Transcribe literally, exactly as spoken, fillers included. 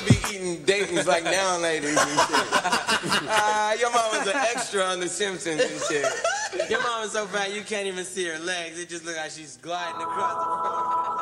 be eating Dayton's like now ladies and shit. Ah, your mama's an extra on The Simpsons and shit. Your mama's so fat you can't even see her legs. It just looks like she's gliding across the